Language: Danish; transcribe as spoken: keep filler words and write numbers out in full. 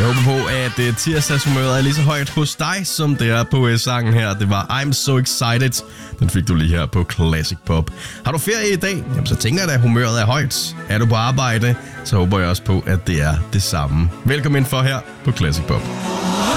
Jeg håber på, at uh, tirsdagshumøret er lige så højt hos dig, som det er på uh, sangen her. Det var I'm So Excited. Den fik du lige her på Classic Pop. Har du ferie i dag? Jamen, så tænker jeg, at humøret er højt. Er du på arbejde? Så håber jeg også på, at det er det samme. Velkommen ind for her på Classic Pop.